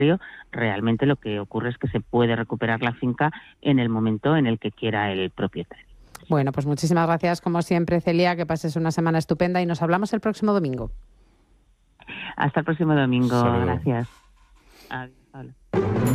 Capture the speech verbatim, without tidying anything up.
realmente lo que ocurre es que se puede recuperar la finca en el momento en el que quiera el propietario. Bueno, pues muchísimas gracias como siempre, Celia, que pases una semana estupenda y nos hablamos el próximo domingo. Hasta el próximo domingo, Saludo. gracias. Adiós.